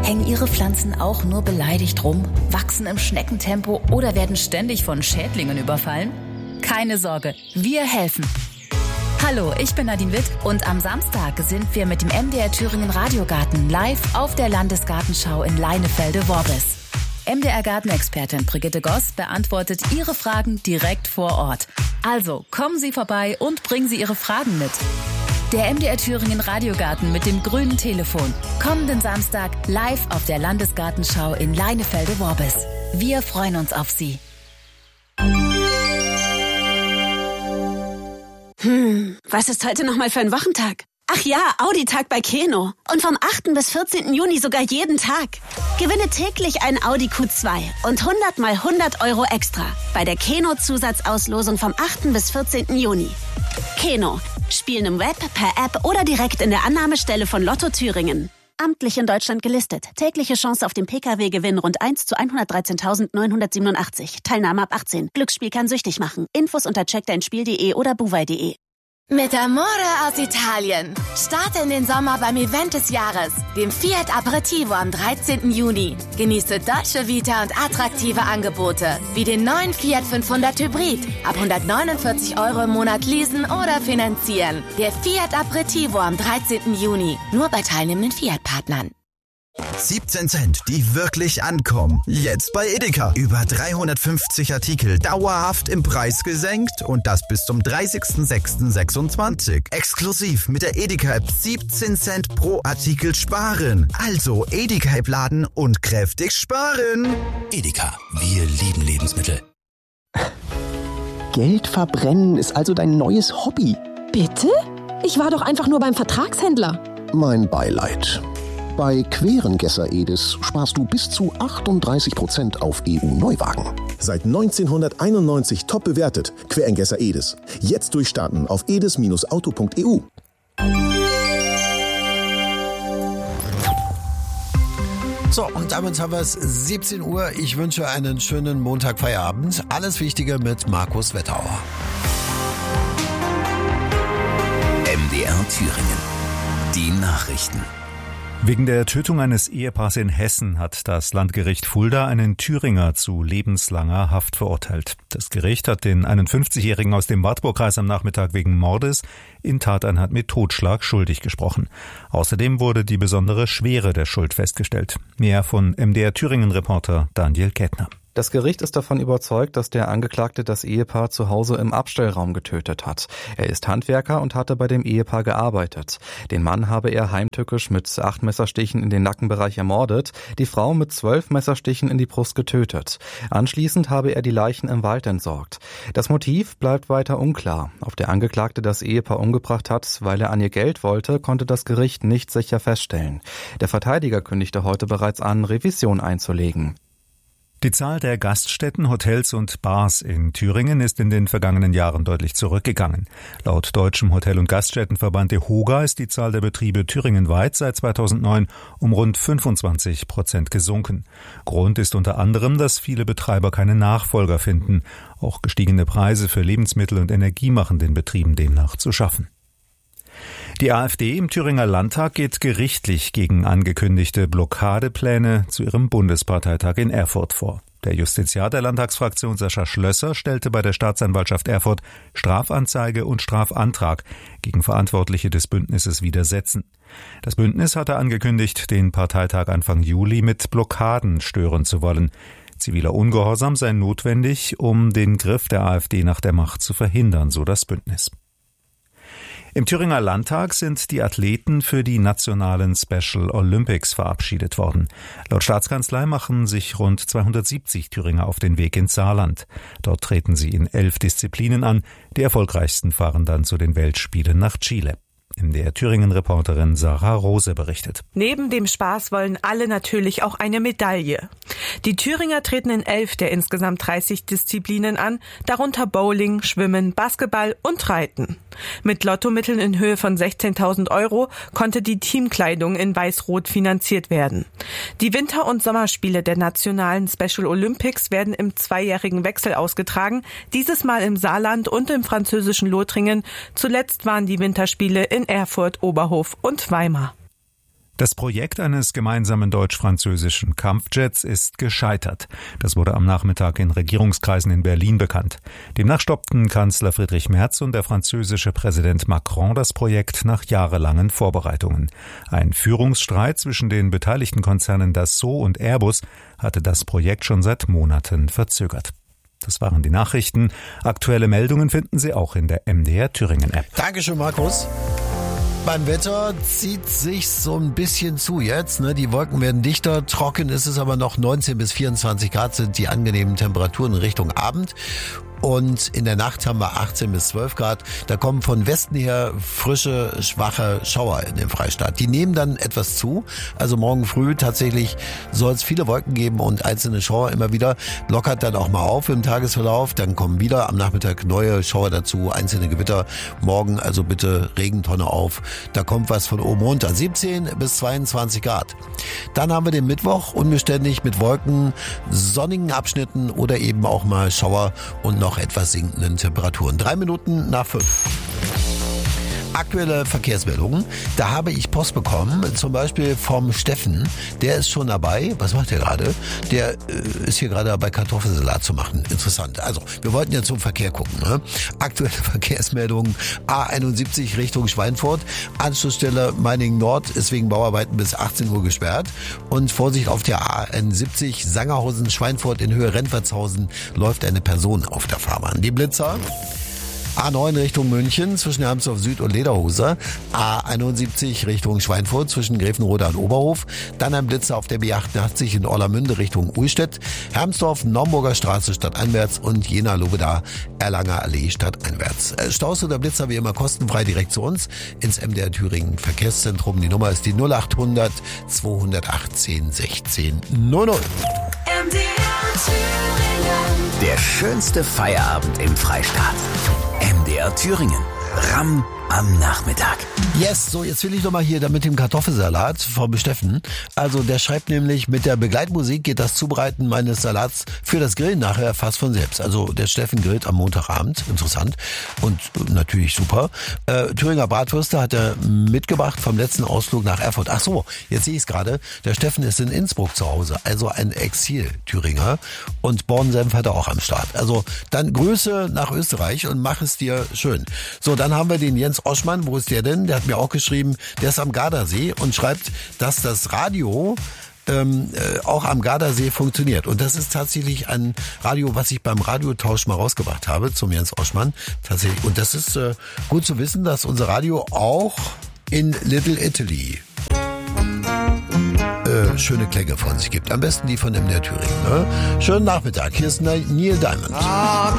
Hängen Ihre Pflanzen auch nur beleidigt rum, wachsen im Schneckentempo oder werden ständig von Schädlingen überfallen? Keine Sorge, wir helfen. Hallo, ich bin Nadine Witt und am Samstag sind wir mit dem MDR Thüringen Radiogarten live auf der Landesgartenschau in Leinefelde-Worbis. MDR-Gartenexpertin Brigitte Goss beantwortet Ihre Fragen direkt vor Ort. Also kommen Sie vorbei und bringen Sie Ihre Fragen mit. Der MDR Thüringen Radiogarten mit dem grünen Telefon. Kommenden Samstag live auf der Landesgartenschau in Leinefelde-Worbis. Wir freuen uns auf Sie. Was ist heute nochmal für ein Wochentag? Ach ja, Audi-Tag bei Keno. Und vom 8. bis 14. Juni sogar jeden Tag. Gewinne täglich ein Audi Q2 und 100 mal 100 Euro extra bei der Keno-Zusatzauslosung vom 8. bis 14. Juni. Keno. Spielen im Web, per App oder direkt in der Annahmestelle von Lotto Thüringen. Amtlich in Deutschland gelistet. Tägliche Chance auf den Pkw-Gewinn rund 1 zu 113.987. Teilnahme ab 18. Glücksspiel kann süchtig machen. Infos unter checkdeinspiel.de oder buwei.de. Mit Amore aus Italien. Starte in den Sommer beim Event des Jahres, dem Fiat Aperitivo am 13. Juni. Genieße Dolce Vita und attraktive Angebote, wie den neuen Fiat 500 Hybrid. Ab 149 Euro im Monat leasen oder finanzieren. Der Fiat Aperitivo am 13. Juni. Nur bei teilnehmenden Fiat-Partnern. 17 Cent, die wirklich ankommen. Jetzt bei Edeka. Über 350 Artikel dauerhaft im Preis gesenkt und das bis zum 30.06.26. Exklusiv mit der Edeka-App 17 Cent pro Artikel sparen. Also Edeka-App laden und kräftig sparen. Edeka, wir lieben Lebensmittel. Geld verbrennen ist also dein neues Hobby. Bitte? Ich war doch einfach nur beim Vertragshändler. Mein Beileid. Bei Querengesser Edis sparst du bis zu 38% auf EU-Neuwagen. Seit 1991 top bewertet. Querengesser Edis. Jetzt durchstarten auf edis-auto.eu. So, und damit haben wir es 17 Uhr. Ich wünsche einen schönen Montagfeierabend. Alles Wichtige mit Markus Wettauer. MDR Thüringen. Die Nachrichten. Wegen der Tötung eines Ehepaars in Hessen hat das Landgericht Fulda einen Thüringer zu lebenslanger Haft verurteilt. Das Gericht hat den 51-Jährigen aus dem Wartburgkreis am Nachmittag wegen Mordes in Tateinheit mit Totschlag schuldig gesprochen. Außerdem wurde die besondere Schwere der Schuld festgestellt. Mehr von MDR Thüringen-Reporter Daniel Kettner. Das Gericht ist davon überzeugt, dass der Angeklagte das Ehepaar zu Hause im Abstellraum getötet hat. Er ist Handwerker und hatte bei dem Ehepaar gearbeitet. Den Mann habe er heimtückisch mit 8 Messerstichen in den Nackenbereich ermordet, die Frau mit 12 Messerstichen in die Brust getötet. Anschließend habe er die Leichen im Wald entsorgt. Das Motiv bleibt weiter unklar. Ob der Angeklagte das Ehepaar umgebracht hat, weil er an ihr Geld wollte, konnte das Gericht nicht sicher feststellen. Der Verteidiger kündigte heute bereits an, Revision einzulegen. Die Zahl der Gaststätten, Hotels und Bars in Thüringen ist in den vergangenen Jahren deutlich zurückgegangen. Laut Deutschem Hotel- und Gaststättenverband DEHOGA ist die Zahl der Betriebe thüringenweit seit 2009 um rund 25% gesunken. Grund ist unter anderem, dass viele Betreiber keine Nachfolger finden. Auch gestiegene Preise für Lebensmittel und Energie machen den Betrieben demnach zu schaffen. Die AfD im Thüringer Landtag geht gerichtlich gegen angekündigte Blockadepläne zu ihrem Bundesparteitag in Erfurt vor. Der Justiziar der Landtagsfraktion Sascha Schlösser stellte bei der Staatsanwaltschaft Erfurt Strafanzeige und Strafantrag gegen Verantwortliche des Bündnisses widersetzen. Das Bündnis hatte angekündigt, den Parteitag Anfang Juli mit Blockaden stören zu wollen. Ziviler Ungehorsam sei notwendig, um den Griff der AfD nach der Macht zu verhindern, so das Bündnis. Im Thüringer Landtag sind die Athleten für die nationalen Special Olympics verabschiedet worden. Laut Staatskanzlei machen sich rund 270 Thüringer auf den Weg ins Saarland. Dort treten sie in 11 Disziplinen an. Die erfolgreichsten fahren dann zu den Weltspielen nach Chile. MDR Thüringen-Reporterin Sarah Rose berichtet. Neben dem Spaß wollen alle natürlich auch eine Medaille. Die Thüringer treten in 11 der insgesamt 30 Disziplinen an, darunter Bowling, Schwimmen, Basketball und Reiten. Mit Lottomitteln in Höhe von 16.000 Euro konnte die Teamkleidung in Weiß-Rot finanziert werden. Die Winter- und Sommerspiele der nationalen Special Olympics werden im 2-jährigen Wechsel ausgetragen, dieses Mal im Saarland und im französischen Lothringen. Zuletzt waren die Winterspiele in Erfurt, Oberhof und Weimar. Das Projekt eines gemeinsamen deutsch-französischen Kampfjets ist gescheitert. Das wurde am Nachmittag in Regierungskreisen in Berlin bekannt. Demnach stoppten Kanzler Friedrich Merz und der französische Präsident Macron das Projekt nach jahrelangen Vorbereitungen. Ein Führungsstreit zwischen den beteiligten Konzernen Dassault und Airbus hatte das Projekt schon seit Monaten verzögert. Das waren die Nachrichten. Aktuelle Meldungen finden Sie auch in der MDR Thüringen App. Dankeschön, Markus. Beim Wetter zieht sich so ein bisschen zu jetzt. Die Wolken werden dichter, trocken ist es aber noch. 19 bis 24 Grad sind die angenehmen Temperaturen in Richtung Abend. Und in der Nacht haben wir 18 bis 12 Grad. Da kommen von Westen her frische, schwache Schauer in den Freistaat. Die nehmen dann etwas zu. Also morgen früh tatsächlich soll es viele Wolken geben und einzelne Schauer immer wieder. Lockert dann auch mal auf im Tagesverlauf. Dann kommen wieder am Nachmittag neue Schauer dazu, einzelne Gewitter. Morgen also bitte Regentonne auf. Da kommt was von oben runter. 17 bis 22 Grad. Dann haben wir den Mittwoch unbeständig mit Wolken, sonnigen Abschnitten oder eben auch mal Schauer und noch etwas sinkenden Temperaturen. 3 Minuten nach 5. Aktuelle Verkehrsmeldungen. Da habe ich Post bekommen, zum Beispiel vom Steffen. Der ist schon dabei. Was macht der gerade? Der ist hier gerade dabei, Kartoffelsalat zu machen. Interessant. Also, wir wollten ja zum Verkehr gucken. Ne? Aktuelle Verkehrsmeldungen. A71 Richtung Schweinfurt. Anschlussstelle Meiningen Nord ist wegen Bauarbeiten bis 18 Uhr gesperrt. Und Vorsicht auf der A71 Sangerhausen-Schweinfurt in Höhe Rentwertshausen läuft eine Person auf der Fahrbahn. Die Blitzer. A9 Richtung München zwischen Hermsdorf Süd und Lederhose. A71 Richtung Schweinfurt zwischen Gräfenrode und Oberhof. Dann ein Blitzer auf der B88 in Orlamünde Richtung Uhlstedt. Hermsdorf, Naumburger Straße stadteinwärts und Jena-Lobeda, Erlanger Allee stadteinwärts. Staus oder Blitzer wie immer kostenfrei direkt zu uns ins MDR Thüringen Verkehrszentrum. Die Nummer ist die 0800 218 16 00. MDR Thüringen. Der schönste Feierabend im Freistaat. MDR Thüringen. Ramm am Nachmittag. Yes, so jetzt will ich doch mal hier da mit dem Kartoffelsalat vom Steffen. Also der schreibt nämlich, mit der Begleitmusik geht das Zubereiten meines Salats für das Grillen nachher fast von selbst. Also der Steffen grillt am Montagabend, interessant und natürlich super. Thüringer Bratwürste hat er mitgebracht vom letzten Ausflug nach Erfurt. Ach so, jetzt sehe ich es gerade. Der Steffen ist in Innsbruck zu Hause, also ein Exil-Thüringer und Bornsenf hat er auch am Start. Also dann Grüße nach Österreich und mach es dir schön. So, dann haben wir den Jens Oschmann, wo ist der denn? Der hat mir auch geschrieben, der ist am Gardasee und schreibt, dass das Radio auch am Gardasee funktioniert. Und das ist tatsächlich ein Radio, was ich beim Radiotausch mal rausgebracht habe, zum Jens Oschmann. Tatsächlich. Und das ist gut zu wissen, dass unser Radio auch in Little Italy schöne Klänge von sich gibt. Am besten die von MDR Thüringen. Ne? Schönen Nachmittag. Hier ist Neil Diamond.